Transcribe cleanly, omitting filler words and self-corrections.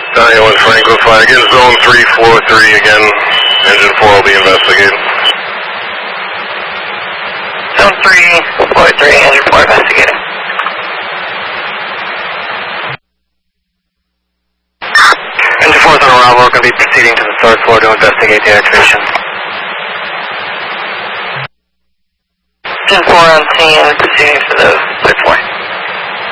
91 Franco flag in zone 343 again. Engine 4 will be investigated. Zone 343, engine 4 investigating. Engine 4 is on arrival. We're going to be proceeding to the 3rd floor to investigate the activation. Engine 4 on scene, proceeding to the